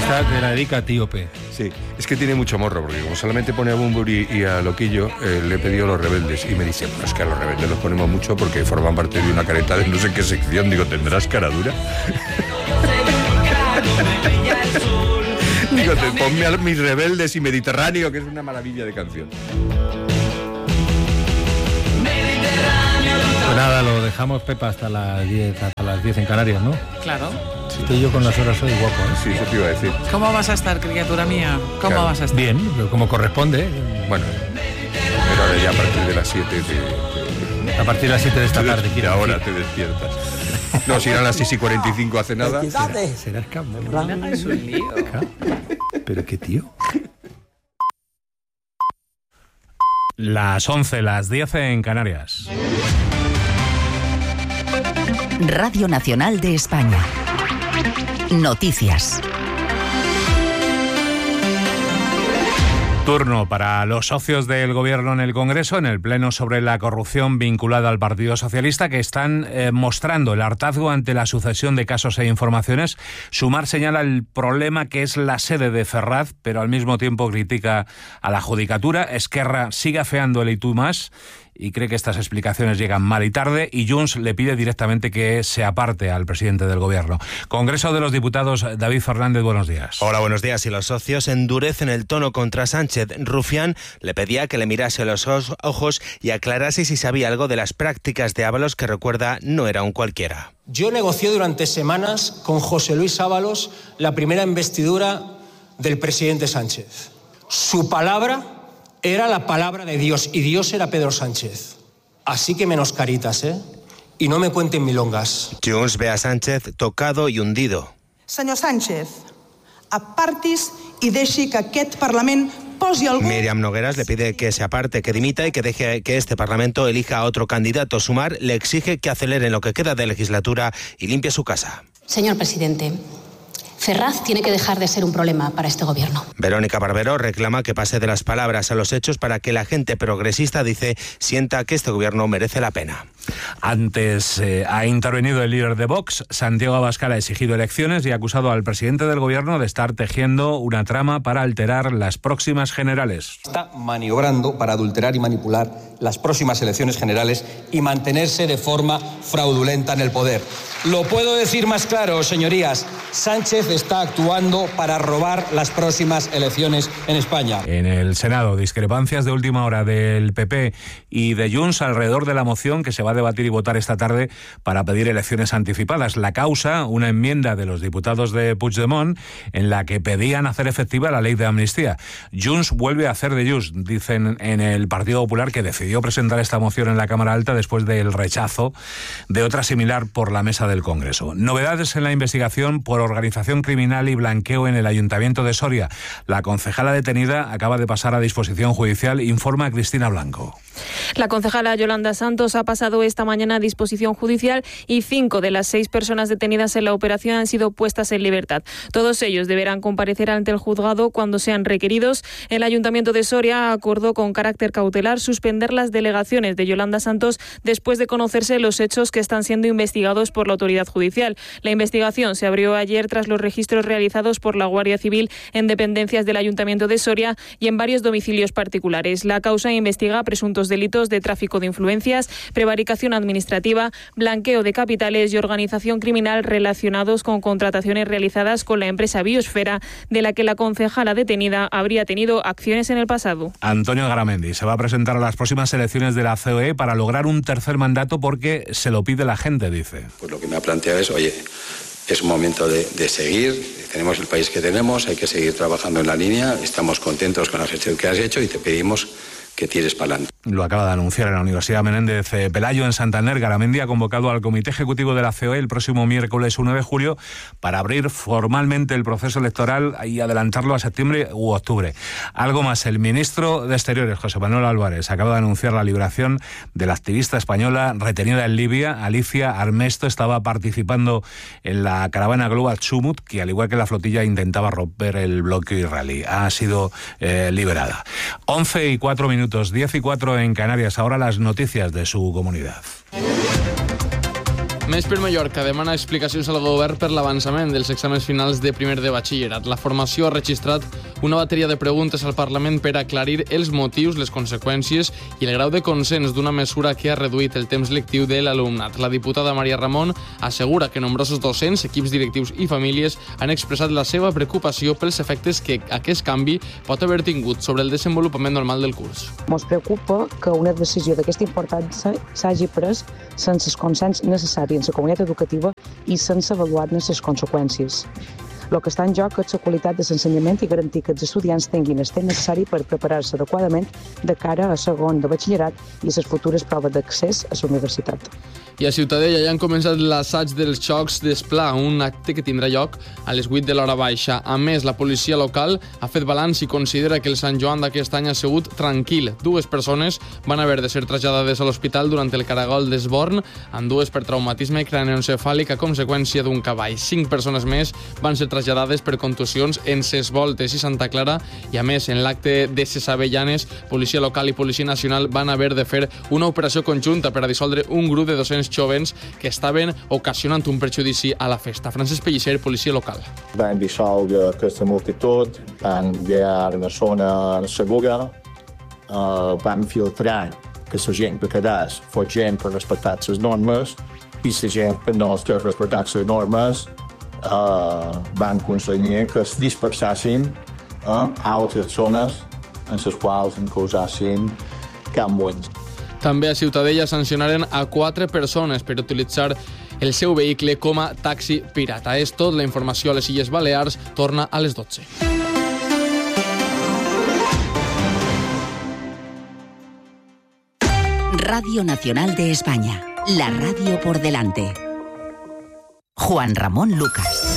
Esta te la dedica a Tíope. Sí, es que tiene mucho morro, porque como solamente pone a Bunbury y a Loquillo, le he pedido a Los Rebeldes. Y me dice, bueno, es que a Los Rebeldes los ponemos mucho porque forman parte de una careta de no sé qué sección. Digo, ¿tendrás cara dura? Digo, ponme a Mis Rebeldes y Mediterráneo, que es una maravilla de canción. Pues nada, lo dejamos, Pepa, hasta las 10 en Canarias, ¿no? Claro. Sí. Estoy yo con las horas hoy guapo, ¿eh? Sí, eso te iba a decir. ¿Cómo vas a estar, criatura mía? ¿Cómo Claro. vas a estar? Bien, como corresponde. Bueno, pero ahora ya a partir de las 7 A partir de las 7 de esta tarde. y ahora te despiertas. No, si eran las 6:45 hace nada. Será escándalo. No, es un lío. Pero qué tío. Las 11, las 10 en Canarias. Radio Nacional de España. Noticias. Turno para los socios del Gobierno en el Congreso, en el Pleno sobre la corrupción vinculada al Partido Socialista, que están mostrando el hartazgo ante la sucesión de casos e informaciones. Sumar señala el problema que es la sede de Ferraz, pero al mismo tiempo critica a la Judicatura. Esquerra sigue afeando el y tú más y cree que estas explicaciones llegan mal y tarde, y Junts le pide directamente que se aparte al presidente del Gobierno. Congreso de los Diputados, David Fernández, buenos días. Hola, buenos días. Y los socios endurecen el tono contra Sánchez. Rufián le pedía que le mirase los ojos y aclarase si sabía algo de las prácticas de Ábalos, que recuerda no era un cualquiera. Yo negocié durante semanas con José Luis Ábalos la primera investidura del presidente Sánchez. Su palabra era la palabra de Dios y Dios era Pedro Sánchez. Así que menos caritas, ¿eh? Y no me cuenten milongas. Junts ve a Sánchez tocado y hundido. Senyor Sánchez, apartis i deixi que aquest Parlament posi algú... Míriam Nogueras le pide que se aparte, que dimita y que deje que este Parlamento elija a otro candidato. Sumar le exige que acelere en lo que queda de legislatura y limpie su casa. Señor presidente, Ferraz tiene que dejar de ser un problema para este gobierno. Verónica Barbero reclama que pase de las palabras a los hechos para que la gente progresista, dice, sienta que este gobierno merece la pena. Antes ha intervenido el líder de Vox. Santiago Abascal ha exigido elecciones y ha acusado al presidente del gobierno de estar tejiendo una trama para alterar las próximas generales. Está maniobrando para adulterar y manipular las próximas elecciones generales y mantenerse de forma fraudulenta en el poder. Lo puedo decir más claro, señorías. Sánchez está actuando para robar las próximas elecciones en España. En el Senado, discrepancias de última hora del PP y de Junts alrededor de la moción que se va a debatir y votar esta tarde para pedir elecciones anticipadas. La causa, una enmienda de los diputados de Puigdemont en la que pedían hacer efectiva la ley de amnistía. Junts vuelve a hacer de Junts, dicen en el Partido Popular, que decidió presentar esta moción en la Cámara Alta después del rechazo de otra similar por la mesa del Congreso. Novedades en la investigación por organización criminal y blanqueo en el Ayuntamiento de Soria. La concejala detenida acaba de pasar a disposición judicial, informa Cristina Blanco. La concejala Yolanda Santos ha pasado esta mañana a disposición judicial y 5 de las 6 personas detenidas en la operación han sido puestas en libertad. Todos ellos deberán comparecer ante el juzgado cuando sean requeridos. El Ayuntamiento de Soria acordó con carácter cautelar suspender las delegaciones de Yolanda Santos después de conocerse los hechos que están siendo investigados por la autoridad judicial. La investigación se abrió ayer tras los registros realizados por la Guardia Civil en dependencias del Ayuntamiento de Soria y en varios domicilios particulares. La causa investiga presuntos delitos de tráfico de influencias, prevaricación administrativa, blanqueo de capitales y organización criminal relacionados con contrataciones realizadas con la empresa Biosfera, de la que la concejala detenida habría tenido acciones en el pasado. Antonio Garamendi se va a presentar a las próximas elecciones de la COE para lograr un tercer mandato porque se lo pide la gente, dice. Pues lo que me ha planteado es, oye, es un momento de seguir, tenemos el país que tenemos, hay que seguir trabajando en la línea, estamos contentos con la gestión que has hecho y te pedimos que tires para adelante. Lo acaba de anunciar en la Universidad Menéndez Pelayo en Santander. Garamendi ha convocado al Comité Ejecutivo de la COE el próximo miércoles 1 de julio para abrir formalmente el proceso electoral y adelantarlo a septiembre u octubre. Algo más, el ministro de Exteriores, José Manuel Álvarez, acaba de anunciar la liberación de la activista española retenida en Libia. Alicia Armesto estaba participando en la caravana Global Sumut, que al igual que la flotilla intentaba romper el bloqueo israelí. Ha sido liberada. 11:04 minutos, 10:04 en Canarias. Ahora las noticias de su comunidad. Més per Mallorca demana explicacions al govern per l'avançament dels exàmens finals de primer de batxillerat. La formació ha registrat una bateria de preguntes al Parlament per aclarir els motius, les conseqüències i el grau de consens d'una mesura que ha reduït el temps lectiu de l'alumnat. La diputada Maria Ramon assegura que nombrosos docents, equips directius i famílies han expressat la seva preocupació pels efectes que aquest canvi pot haver tingut sobre el desenvolupament normal del curs. Ens preocupa que una decisió d'aquesta importància s'hagi pres sense el consens necessari en la comunitat educativa i sense avaluar-ne les conseqüències. El que està en joc és la qualitat de l'ensenyament i garantir que els estudiants tinguin el temps necessari per preparar-se adequadament de cara a segon de batxillerat i a les futures proves d'accés a la universitat. I a Ciutadella ja han començat l'assaig dels xocs d'Esplà, un acte que tindrà lloc a les 8 de l'hora baixa. A més, la policia local ha fet balanç i considera que el Sant Joan d'aquest any ha sigut tranquil. 2 persones van haver de ser traslladades a l'hospital durant el caragol d'Esborn, ambdues per traumatisme craneoencefàlic a conseqüència d'un cavall. 5 persones més van ser traslladades per contusions en Ses Voltes i Santa Clara i, a més, en l'acte de Ses Avellanes, policia local i policia nacional van haver de fer una operació conjunta per a dissoldre un grup de docents jovens que estaven ocasionant un perjudici a la festa. Francesc Pellicer, policia local. Vam dissoldre aquesta multitud, vam enviar una zona segura, vam filtrar que la gent que quedés fos gent per respectar les normes i la gent que no es respectar les normes van aconseguir que es dispersassin a altres zones en les quals en causassin canvis. També a Ciutadella sancionaren a 4 persones per utilitzar el seu vehicle com a taxi pirata. És tot. La informació a les Illes Balears torna a les 12. Radio Nacional de España. La radio por delante. Juan Ramón Lucas.